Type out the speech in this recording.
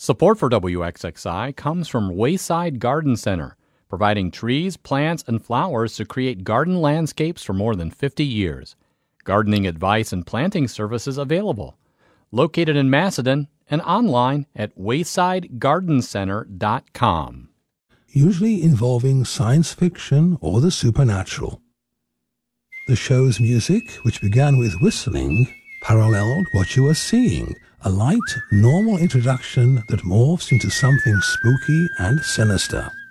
Support for WXXI comes from Wayside Garden Center, providing trees, plants, and flowers to create garden landscapes for more than 50 years. Gardening advice and planting services available. Located in Macedon and online at waysidegardencenter.com. Usually involving science fiction or the supernatural. The show's music, which began with whistling, paralleled what you are seeing, a light, normal introduction that morphs into something spooky and sinister.